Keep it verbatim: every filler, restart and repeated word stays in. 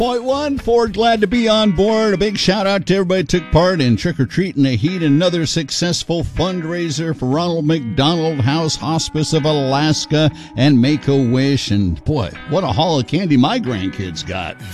Point one, Ford glad to be on board. A big shout out to everybody who took part in Trick or Treat in the Heat. Another successful fundraiser for Ronald McDonald House Hospice of Alaska and Make-A-Wish. And boy, what a haul of candy my grandkids got.